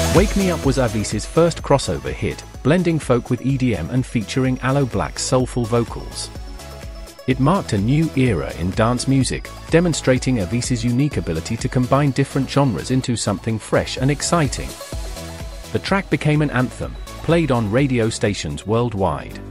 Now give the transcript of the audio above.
Wake Me Up was Avicii's first crossover hit, blending folk with EDM and featuring Aloe Black's soulful vocals. It marked a new era in dance music, demonstrating Avicii's unique ability to combine different genres into something fresh and exciting. The track became an anthem, played on radio stations worldwide.